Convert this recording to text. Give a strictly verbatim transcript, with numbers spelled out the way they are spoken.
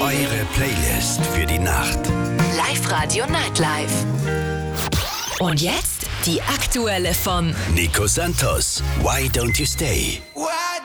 Eure Playlist für die Nacht. Live-Radio Nightlife. Und jetzt die aktuelle von Nico Santos. Why don't you stay?